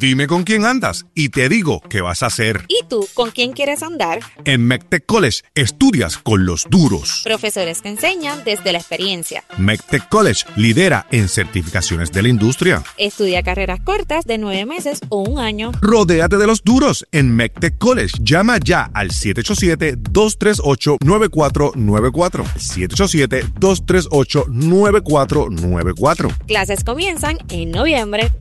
Dime con quién andas y te digo qué vas a hacer. ¿Y tú, con quién quieres andar? En MECTEC College estudias con los duros. Profesores que enseñan desde la experiencia. MECTEC College lidera en certificaciones de la industria. Estudia carreras cortas de 9 meses o 1 año. Rodéate de los duros en MECTEC College. Llama ya al 787-238-9494. 787-238-9494. Clases comienzan en noviembre.